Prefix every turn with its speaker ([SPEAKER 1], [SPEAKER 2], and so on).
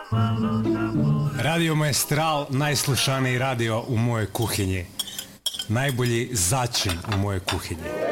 [SPEAKER 1] Radio Maestral, najslušaniji radio u mojoj kuhinji. Najbolji začin u mojoj kuhinji.